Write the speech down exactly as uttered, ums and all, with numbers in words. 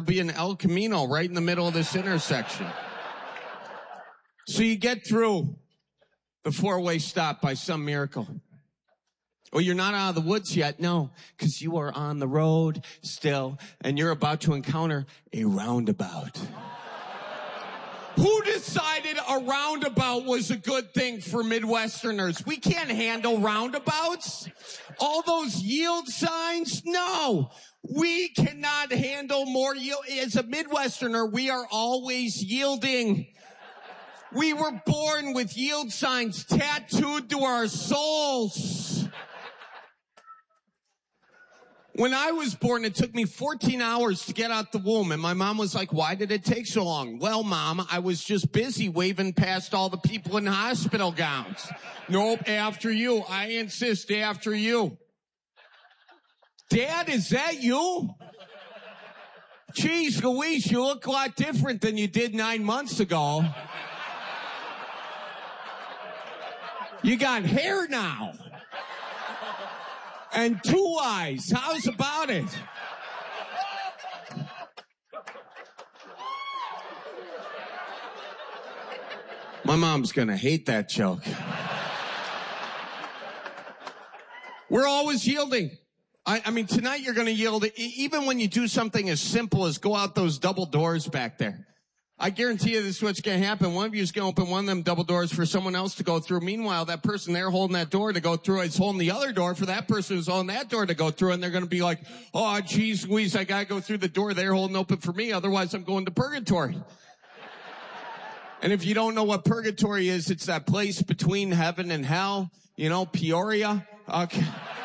be an El Camino right in the middle of this intersection. So you get through the four-way stop by some miracle. Oh, you're not out of the woods yet? No, because you are on the road still, and you're about to encounter a roundabout. Who decided a roundabout was a good thing for Midwesterners? We can't handle roundabouts. All those yield signs? No. We cannot handle more yield. As a Midwesterner, we are always yielding. We were born with yield signs tattooed to our souls. When I was born, it took me fourteen hours to get out the womb, and my mom was like, why did it take so long? Well, Mom, I was just busy waving past all the people in hospital gowns. Nope, after you. I insist, after you. Dad, is that you? Jeez Louise, you look a lot different than you did nine months ago. You got hair now. And two eyes. How's about it? My mom's gonna hate that joke. We're always yielding. I, I mean, tonight you're gonna yield, even when you do something as simple as go out those double doors back there. I guarantee you this is what's going to happen. One of you is going to open one of them double doors for someone else to go through. Meanwhile, that person there holding that door to go through is holding the other door for that person who's holding that door to go through. And they're going to be like, oh, geez, Louise, I got to go through the door they're holding open for me. Otherwise, I'm going to purgatory. And if you don't know what purgatory is, it's that place between heaven and hell. You know, Peoria. Okay.